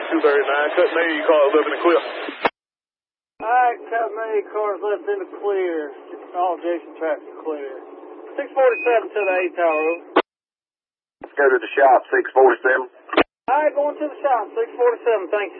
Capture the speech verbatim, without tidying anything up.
two thirty-nine, cut me, cars left in the clear. Alright, cut me, cars left in the clear. All Jason traffic clear. six forty-seven to the eight tower. Let's go to the shop, six forty-seven. Alright, going to the shop, six forty-seven, thanks.